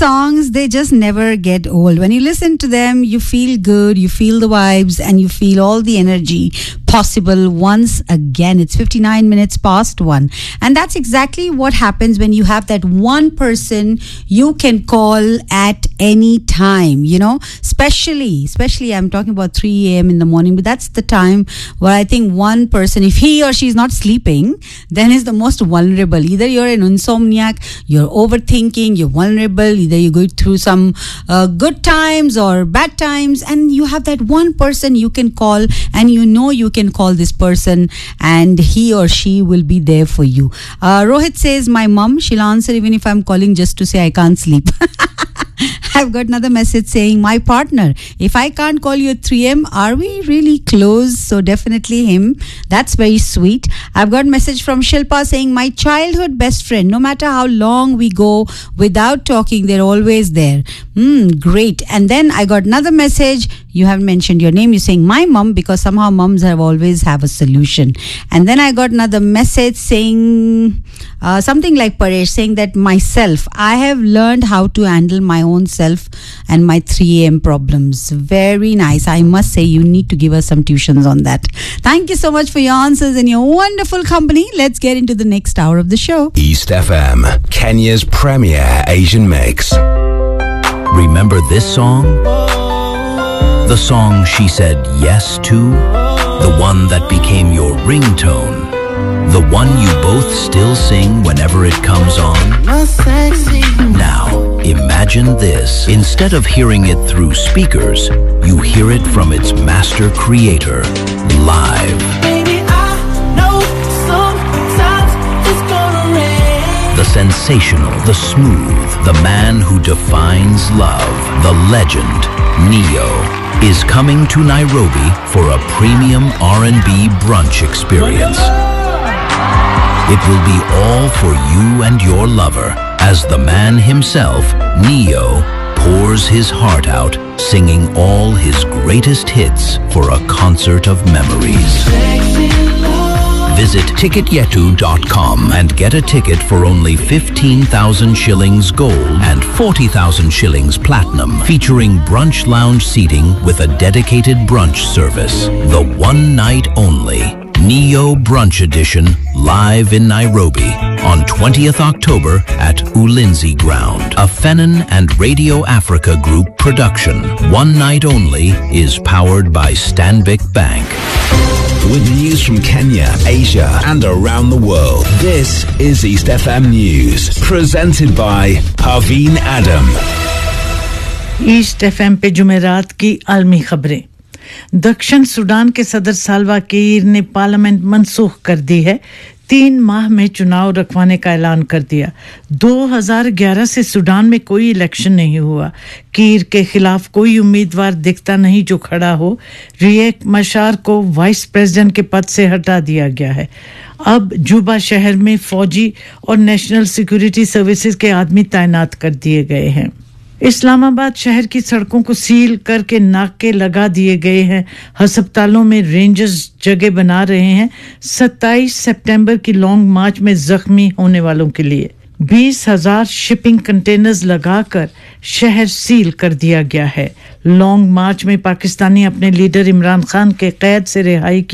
songs, they just never get old. When you listen to them, you feel good, you feel the vibes, and you feel all the energy possible once again. It's 59 minutes past 1. And that's exactly what happens when you have that one person you can call at any time, you know, especially I'm talking about 3 a.m. in the morning, but that's the time where I think one person, if he or she is not sleeping, then is the most vulnerable. Either you're an insomniac, you're overthinking, you're vulnerable, either you go through some good times or bad times, and you have that one person you can call, and you know you can call this person and he or she will be there for you. Rohit says, my mom, she'll answer even if I'm calling just to say I can't sleep. I've got another message saying, my partner, if I can't call you at 3 a.m., are we really close? So definitely him. That's very sweet. I've got a message from Shilpa saying, my childhood best friend, no matter how long we go without talking, they're always there. Great. And then I got another message. You haven't mentioned your name. You're saying my mom, because somehow moms always have a solution. And then I got another message saying something like Paresh, saying that myself, I have learned how to handle my own self and my 3 a.m. problems. Very nice. I must say, you need to give us some tuitions on that. Thank you so much for your answers and your wonderful company. Let's get into the next hour of the show. East FM, Kenya's premier Asian mix. Remember this song? The song she said yes to? The one that became your ringtone? The one you both still sing whenever it comes on? Now, imagine this. Instead of hearing it through speakers, you hear it from its master creator, live. Baby, I know sometimes it's gonna rain. The sensational, the smooth, the man who defines love, the legend, Neo, is coming to Nairobi for a premium R&B brunch experience. It will be all for you and your lover as the man himself, Neo, pours his heart out, singing all his greatest hits for a concert of memories. Visit ticketyetu.com and get a ticket for only 15,000 shillings gold and 40,000 shillings platinum, featuring brunch lounge seating with a dedicated brunch service. The one night only Neo Brunch Edition, live in Nairobi on 20th October at Ulinzi Ground. A Fennon and Radio Africa Group production. One night only is powered by Stanbic Bank. With news from Kenya, Asia, and around the world, this is East FM News, presented by Parveen Adam. East FM पे जुमेरात की आलमी खबरें। दक्षिण Sudan के सदर साल्वा किर ने parliament मनसूख कर दी है। 3 माह में चुनाव रखवाने का ऐलान कर दिया। 2011 से सूडान में कोई इलेक्शन नहीं हुआ। किर के खिलाफ कोई उम्मीदवार दिखता नहीं जो खड़ा हो। रिएक मशार को वाइस प्रेसिडेंट के पद से हटा दिया गया है। अब जुबा शहर में फौजी और नेशनल सिक्योरिटी सर्विसेज के आदमी तैनात कर दिए गए हैं। इस्लामाबाद शहर की सड़कों को सील करके नाके लगा दिए गए हैं। अस्पतालों में रेंजर्स जगह बना रहे हैं 27 सितंबर की लॉन्ग मार्च में जख्मी होने वालों के लिए। 20,000 शिपिंग कंटेनर्स लगाकर शहर सील कर दिया गया है। लॉन्ग मार्च में पाकिस्तानी अपने लीडर इमरान खान के कैद से रिहाई